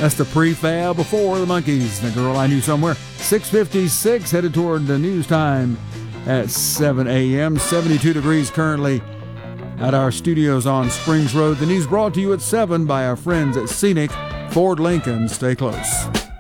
That's the prefab before the Monkees. The Girl I Knew Somewhere. 6:56, headed toward the news time at 7 a.m. 72 degrees currently at our studios on Springs Road. The news brought to you at 7 by our friends at Scenic Ford Lincoln. Stay close.